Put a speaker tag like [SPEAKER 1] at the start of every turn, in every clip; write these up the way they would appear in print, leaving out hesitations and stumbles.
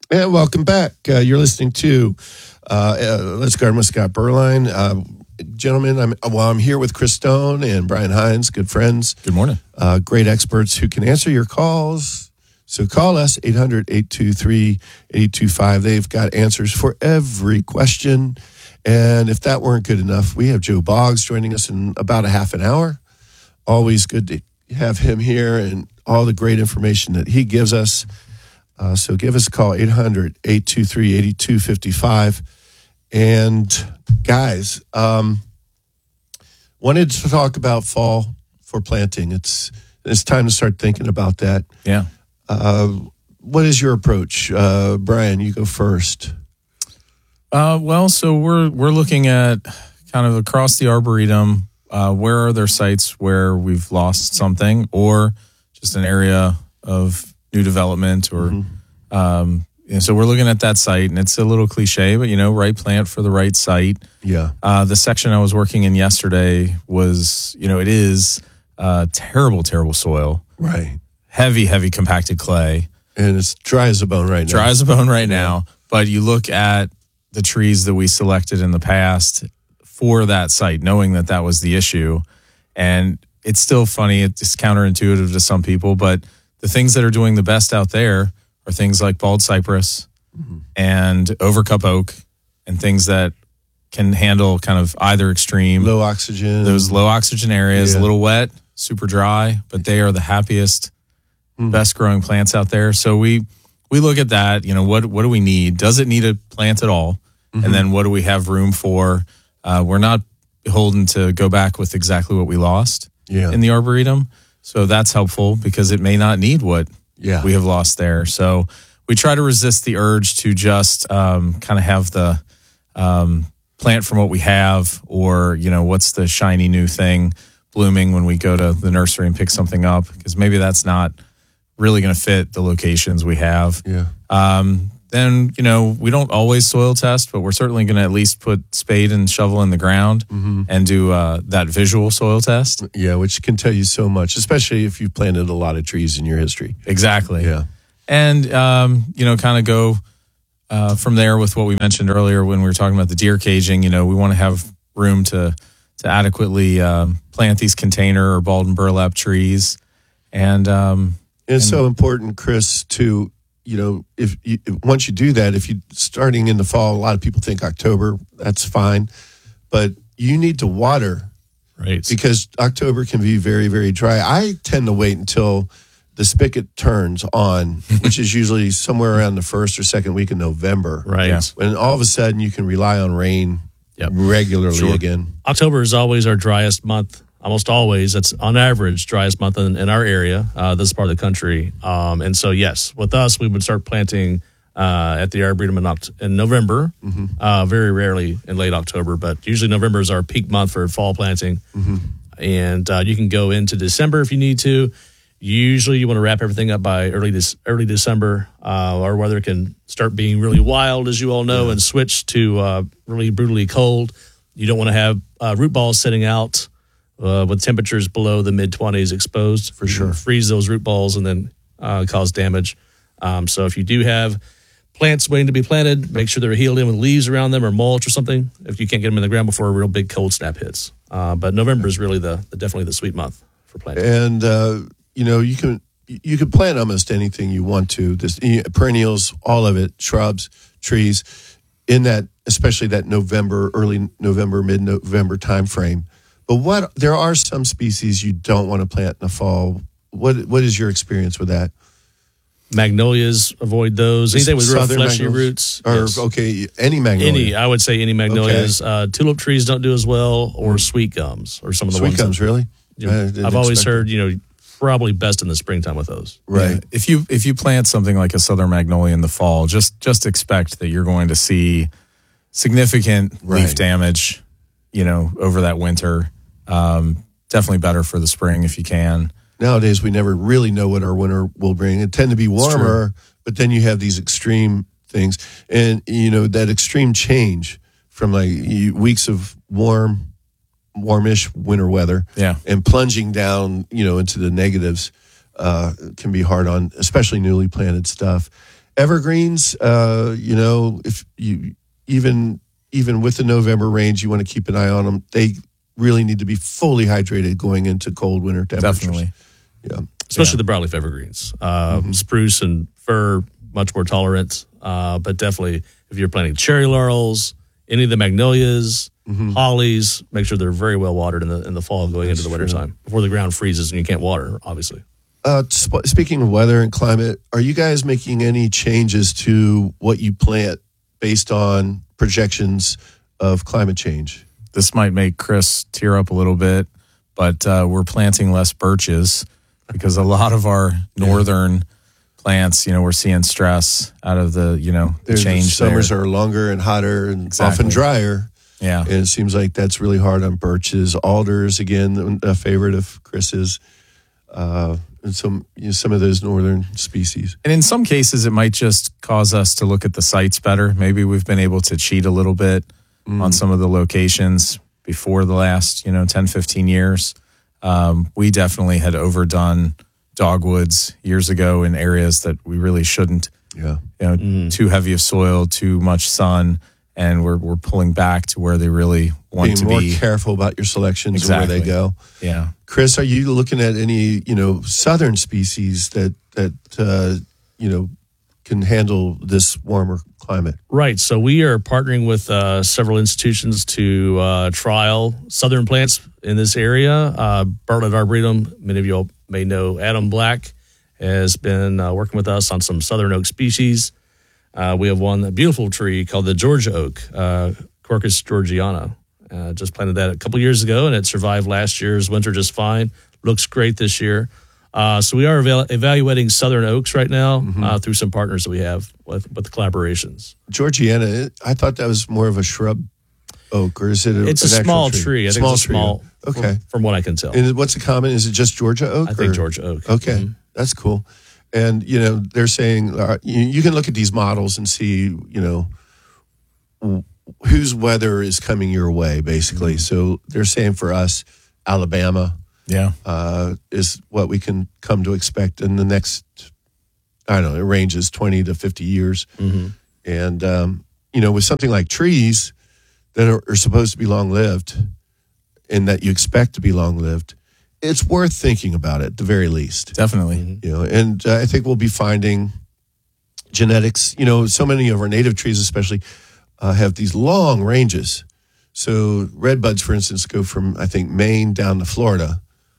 [SPEAKER 1] And welcome back. You're listening to Let's Garden with Scott Berline. Gentlemen, I'm here with Chris Stone and Brian Hines, good friends.
[SPEAKER 2] Good morning.
[SPEAKER 1] Great experts who can answer your calls. So call us, 800-823-8225. They've got answers for every question. And if that weren't good enough, we have Joe Boggs joining us in about a half an hour. Always good to have him here and all the great information that he gives us. So give us a call, 800-823-8255. And guys, wanted to talk about fall for planting. It's time to start thinking about that.
[SPEAKER 2] Yeah.
[SPEAKER 1] What is your approach? Brian, you go first.
[SPEAKER 2] So we're looking at kind of across the Arboretum, where are there sites where we've lost something or just an area of new development or so we're looking at that site, and it's a little cliche, but right plant for the right site.
[SPEAKER 1] Yeah.
[SPEAKER 2] The section I was working in yesterday was, it is terrible soil.
[SPEAKER 1] Right.
[SPEAKER 2] Heavy compacted clay.
[SPEAKER 1] And it's dry as a bone right now.
[SPEAKER 2] Dry as a bone right now. But you look at the trees that we selected in the past for that site, knowing that that was the issue. And it's still funny. It's counterintuitive to some people, but the things that are doing the best out there are things like bald cypress and overcup oak and things that can handle kind of either extreme.
[SPEAKER 1] Low oxygen.
[SPEAKER 2] Those low oxygen areas, a little wet, super dry, but they are the happiest, best growing plants out there. So we look at that, what do we need? Does it need a plant at all? And then what do we have room for? We're not beholden to go back with exactly what we lost in the Arboretum. So that's helpful because it may not need what we have lost there. So we try to resist the urge to just kind of have the plant from what we have or, what's the shiny new thing blooming when we go to the nursery and pick something up because maybe that's not really going to fit the locations we have.
[SPEAKER 1] Yeah.
[SPEAKER 2] Then, we don't always soil test, but we're certainly going to at least put spade and shovel in the ground and do that visual soil test.
[SPEAKER 1] Yeah, which can tell you so much, especially if you've planted a lot of trees in your history.
[SPEAKER 2] Exactly.
[SPEAKER 1] Yeah.
[SPEAKER 2] And, kind of go from there with what we mentioned earlier when we were talking about the deer caging. We want to have room to adequately plant these container or bald and burlap trees. And
[SPEAKER 1] it's so important, Chris, to... once you do that, if you starting in the fall, a lot of people think October, that's fine. But you need to water.
[SPEAKER 2] Right.
[SPEAKER 1] Because October can be very, very dry. I tend to wait until the spigot turns on, which is usually somewhere around the first or second week of November.
[SPEAKER 2] Right. Yeah.
[SPEAKER 1] When all of a sudden you can rely on rain regularly again.
[SPEAKER 3] October is always our driest month. Almost always, that's on average driest month in our area, this part of the country. And so, yes, with us, we would start planting at the Arboretum in November, very rarely in late October, but usually November is our peak month for fall planting. And you can go into December if you need to. Usually you want to wrap everything up by early December. Our weather can start being really wild, as you all know, and switch to really brutally cold. You don't want to have root balls sitting out with temperatures below the mid-20s exposed.
[SPEAKER 1] For sure.
[SPEAKER 3] Freeze those root balls and then cause damage. So if you do have plants waiting to be planted, make sure they're healed in with leaves around them or mulch or something if you can't get them in the ground before a real big cold snap hits. But November is really definitely the sweet month for planting.
[SPEAKER 1] And, you can plant almost anything you want to. Perennials, all of it, shrubs, trees, in that, especially that early November, mid-November time frame. But there are some species you don't want to plant in the fall. What is your experience with that?
[SPEAKER 3] Magnolias, avoid those. Anything with real fleshy roots.
[SPEAKER 1] Or, any magnolia.
[SPEAKER 3] I would say any magnolias. Okay. Tulip trees don't do as well, or sweet gums, or some of the
[SPEAKER 1] sweet gums, really?
[SPEAKER 3] I've always heard, probably best in the springtime with those.
[SPEAKER 1] Right.
[SPEAKER 2] Yeah. If you plant something like a southern magnolia in the fall, just expect that you're going to see significant leaf damage, over that winter. Definitely better for the spring if you can.
[SPEAKER 1] Nowadays, we never really know what our winter will bring. It tend to be warmer, but then you have these extreme things. And, that extreme change from like weeks of warmish winter weather and plunging down, into the negatives can be hard on, especially newly planted stuff. Evergreens, if you even with the November rains, you want to keep an eye on them. They really need to be fully hydrated going into cold winter temperatures.
[SPEAKER 2] Definitely.
[SPEAKER 1] Yeah.
[SPEAKER 3] Especially the broadleaf evergreens. Spruce and fir, much more tolerant. But definitely, if you're planting cherry laurels, any of the magnolias, hollies, make sure they're very well watered in the fall going into the wintertime before the ground freezes and you can't water, obviously.
[SPEAKER 1] Speaking of weather and climate, are you guys making any changes to what you plant based on projections of climate change?
[SPEAKER 2] This might make Chris tear up a little bit, but we're planting less birches because a lot of our northern plants, we're seeing stress out of the change.
[SPEAKER 1] Summers are longer and hotter and often drier.
[SPEAKER 2] Yeah.
[SPEAKER 1] And it seems like that's really hard on birches. Alders, again, a favorite of Chris's. And some of those northern species.
[SPEAKER 2] And in some cases, it might just cause us to look at the sites better. Maybe we've been able to cheat a little bit on some of the locations before the last, 10, 15 years. We definitely had overdone dogwoods years ago in areas that we really shouldn't.
[SPEAKER 1] Yeah.
[SPEAKER 2] Too heavy of soil, too much sun, and we're pulling back to where they really want
[SPEAKER 1] Being
[SPEAKER 2] to
[SPEAKER 1] more
[SPEAKER 2] be.
[SPEAKER 1] careful about your selections and where they go.
[SPEAKER 2] Yeah.
[SPEAKER 1] Chris, are you looking at any, southern species that can handle this warmer climate?
[SPEAKER 3] Right. So we are partnering with several institutions to trial southern plants in this area. Bartlett Arboretum, many of you all may know Adam Black, has been working with us on some southern oak species. We have a beautiful tree called the Georgia oak, Quercus georgiana. Just planted that a couple years ago, and it survived last year's winter just fine. Looks great this year. So we are evaluating southern oaks right now through some partners that we have with collaborations.
[SPEAKER 1] Georgiana, I thought that was more of a shrub oak, or is it
[SPEAKER 3] It's a small tree. I think it's small.
[SPEAKER 1] Okay.
[SPEAKER 3] From what I can tell.
[SPEAKER 1] And what's the common? Is it just Georgia oak?
[SPEAKER 3] I think Georgia oak.
[SPEAKER 1] Okay. That's cool. And, they're saying you can look at these models and see, whose weather is coming your way, basically. So they're saying for us, Alabama is what we can come to expect in the next, I don't know, it ranges 20 to 50 years. And, with something like trees that are supposed to be long-lived and that you expect to be long-lived, it's worth thinking about it at the very least.
[SPEAKER 2] Definitely.
[SPEAKER 1] And I think we'll be finding genetics. So many of our native trees, especially, have these long ranges. So redbuds, for instance, go from, I think, Maine down to Florida.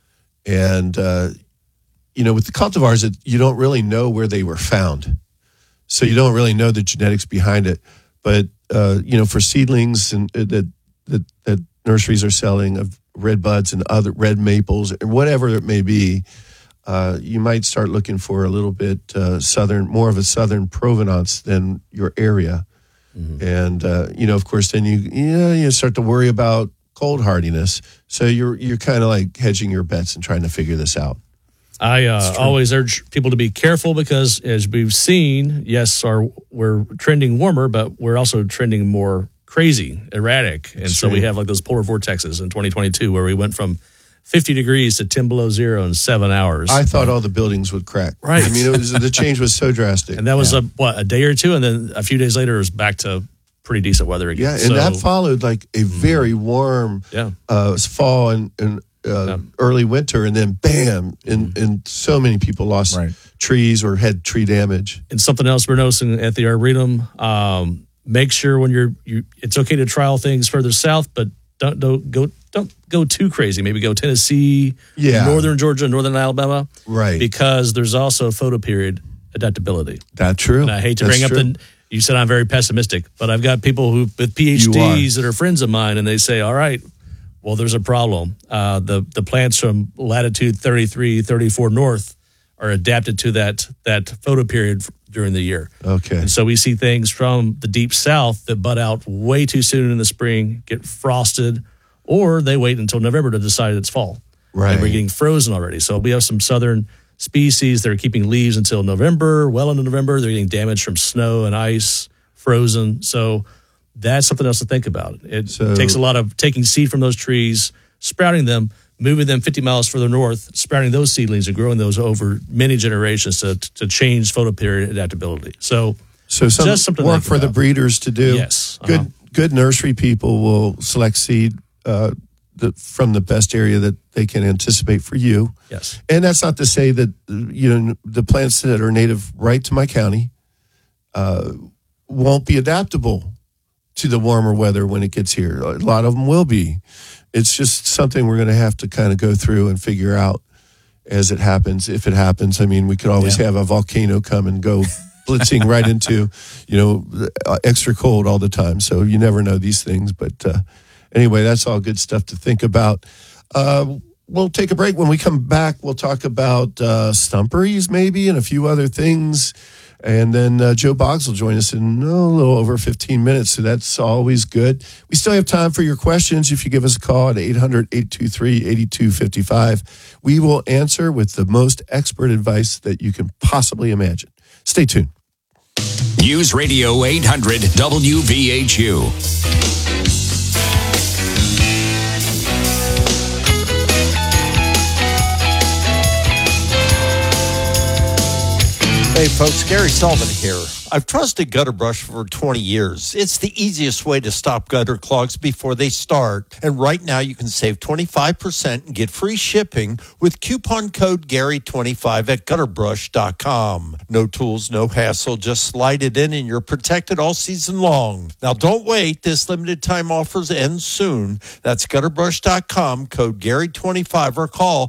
[SPEAKER 1] And, with the cultivars, you don't really know where they were found. So you don't really know the genetics behind it. But, for seedlings and that nurseries are selling of red buds and other red maples, or whatever it may be, you might start looking for a little bit more of a southern provenance than your area. And, of course, then you start to worry about cold hardiness. So you're kind of like hedging your bets and trying to figure this out.
[SPEAKER 3] I always urge people to be careful because, as we've seen, yes, we're trending warmer, but we're also trending more crazy, erratic. And so we have like those polar vortexes in 2022 where we went from 50 degrees to 10 below zero in 7 hours.
[SPEAKER 1] I thought all the buildings would crack.
[SPEAKER 3] Right.
[SPEAKER 1] I mean, the change was so drastic.
[SPEAKER 3] And that was a day or two, and then a few days later it was back to pretty decent weather again.
[SPEAKER 1] Yeah, and that followed like a very warm fall and early winter, and then bam, and so many people lost trees or had tree damage.
[SPEAKER 3] And something else we're noticing at the Arboretum, make sure when it's okay to trial things further south, but don't go too crazy. Maybe go Tennessee, northern Georgia, northern Alabama,
[SPEAKER 1] right?
[SPEAKER 3] Because there's also photo period adaptability.
[SPEAKER 1] That's true.
[SPEAKER 3] And I hate to bring up you said I'm very pessimistic, but I've got people with PhDs that are friends of mine, and they say, all right, well, there's a problem. The plants from latitude 33, 34 north are adapted to that photo period during the year.
[SPEAKER 1] Okay.
[SPEAKER 3] And so we see things from the deep south that bud out way too soon in the spring, get frosted, or they wait until November to decide it's fall.
[SPEAKER 1] Right.
[SPEAKER 3] And we're getting frozen already. So we have some southern species that are keeping leaves until November, well into November. They're getting damaged from snow and ice, frozen. So that's something else to think about. It takes a lot of taking seed from those trees, sprouting them, moving them 50 miles further north, sprouting those seedlings and growing those over many generations to change photoperiod adaptability. So
[SPEAKER 1] some
[SPEAKER 3] just something
[SPEAKER 1] work for the breeders to do.
[SPEAKER 3] Yes.
[SPEAKER 1] Good nursery people will select seed from the best area that they can anticipate for you.
[SPEAKER 3] Yes.
[SPEAKER 1] And that's not to say that, the plants that are native right to my county won't be adaptable to the warmer weather when it gets here. A lot of them will be. It's just something we're going to have to kind of go through and figure out as it happens, if it happens. I mean, we could always have a volcano come and go blitzing right into, extra cold all the time. So you never know these things. But anyway, that's all good stuff to think about. We'll take a break. When we come back, we'll talk about stumperies maybe and a few other things. And then Joe Boggs will join us in a little over 15 minutes. So that's always good. We still have time for your questions. If you give us a call at 800-823-8255, we will answer with the most expert advice that you can possibly imagine. Stay tuned.
[SPEAKER 4] News Radio 800 WVHU.
[SPEAKER 5] Hey folks, Gary Sullivan here. I've trusted Gutter Brush for 20 years. It's the easiest way to stop gutter clogs before they start. And right now you can save 25% and get free shipping with coupon code Gary25 at gutterbrush.com. No tools, no hassle. Just slide it in and you're protected all season long. Now don't wait. This limited time offers end soon. That's gutterbrush.com, code Gary25, or call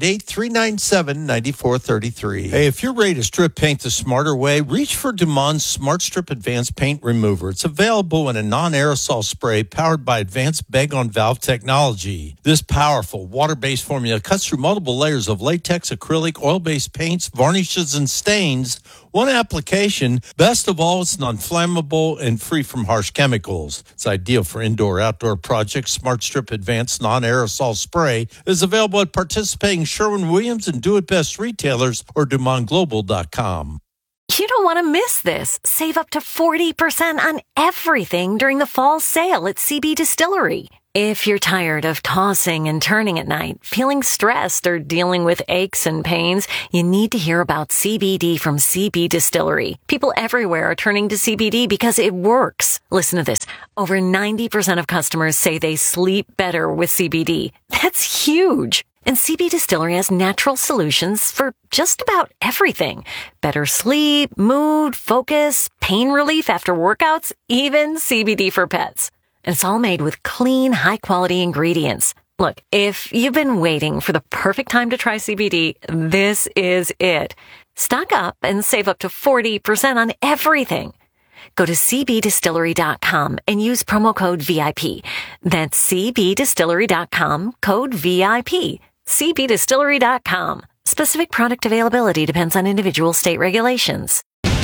[SPEAKER 5] 888-397-9433. Hey, if you're ready to strip paint the smarter way, reach for DuMont's Smart Strip Advanced Paint Remover. It's available in a non-aerosol spray powered by advanced bag-on-valve technology. This powerful water-based formula cuts through multiple layers of latex, acrylic, oil-based paints, varnishes, and stains. One application. Best of all, it's non-flammable and free from harsh chemicals. It's ideal for indoor-outdoor projects. Smart Strip Advanced Non-Aerosol Spray is available at participating Sherwin-Williams and Do It Best retailers or DuMontGlobal.com.
[SPEAKER 6] You don't want to miss this. Save up to 40% on everything during the fall sale at CB Distillery. If you're tired of tossing and turning at night, feeling stressed, or dealing with aches and pains, you need to hear about CBD from CB Distillery. People everywhere are turning to CBD because it works. Listen to this. Over 90% of customers say they sleep better with CBD. That's huge. And CB Distillery has natural solutions for just about everything. Better sleep, mood, focus, pain relief after workouts, even CBD for pets. And it's all made with clean, high-quality ingredients. Look, if you've been waiting for the perfect time to try CBD, this is it. Stock up and save up to 40% on everything. Go to cbdistillery.com and use promo code VIP. That's cbdistillery.com, code VIP. cbdistillery.com. Specific product availability depends on individual state regulations.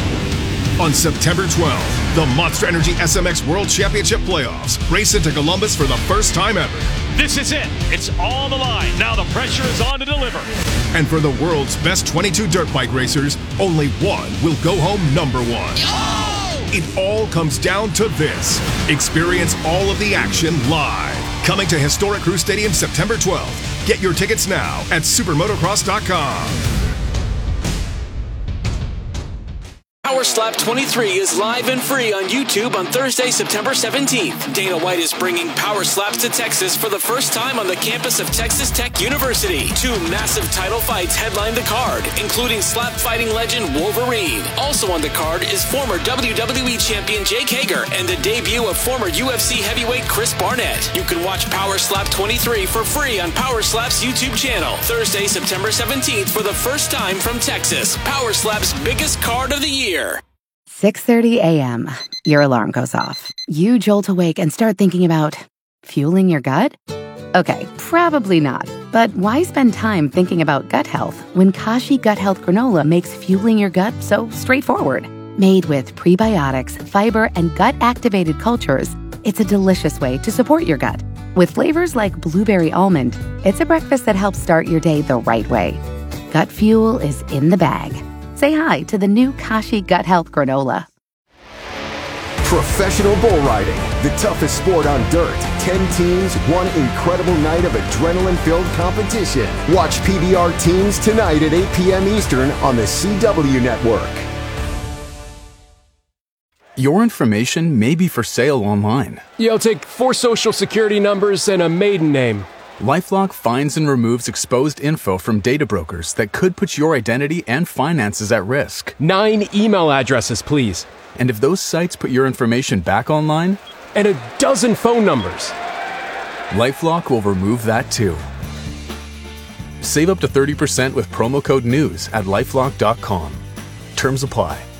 [SPEAKER 7] On September 12th, the Monster Energy SMX World Championship Playoffs race into Columbus for the first time ever.
[SPEAKER 8] This is it. It's on the line. Now the pressure is on to deliver.
[SPEAKER 7] And for the world's best 22 dirt bike racers, only one will go home number one.
[SPEAKER 8] Oh!
[SPEAKER 7] It all comes down to this. Experience all of the action live. Coming to Historic Crew Stadium September 12th. Get your tickets now at supermotocross.com.
[SPEAKER 9] Power Slap 23 is live and free on YouTube on Thursday, September 17th. Dana White is bringing Power Slaps to Texas for the first time on the campus of Texas Tech University. 2 massive title fights headline the card, including slap fighting legend Wolverine. Also on the card is former WWE champion Jake Hager and the debut of former UFC heavyweight Chris Barnett. You can watch Power Slap 23 for free on Power Slap's YouTube channel. Thursday, September 17th for the first time from Texas. Power Slap's biggest card of the year.
[SPEAKER 10] 6:30 a.m. Your alarm goes off. You jolt awake and start thinking about fueling your gut? Okay, probably not. But why spend time thinking about gut health when Kashi Gut Health Granola makes fueling your gut so straightforward? Made with prebiotics, fiber, and gut-activated cultures, it's a delicious way to support your gut. With flavors like blueberry almond, it's a breakfast that helps start your day the right way. Gut fuel is in the bag. Say hi to the new Kashi Gut Health Granola.
[SPEAKER 11] Professional bull riding, the toughest sport on dirt. 10 teams, one incredible night of adrenaline-filled competition. Watch PBR Teams tonight at 8 p.m. Eastern on the CW Network.
[SPEAKER 12] Your information may be for sale online.
[SPEAKER 13] Yeah, I'll take 4 social security numbers and a maiden name.
[SPEAKER 12] LifeLock finds and removes exposed info from data brokers that could put your identity and finances at risk.
[SPEAKER 13] 9 email addresses, please.
[SPEAKER 12] And if those sites put your information back online?
[SPEAKER 13] And a dozen phone numbers.
[SPEAKER 12] LifeLock will remove that too. Save up to 30% with promo code NEWS at LifeLock.com. Terms apply.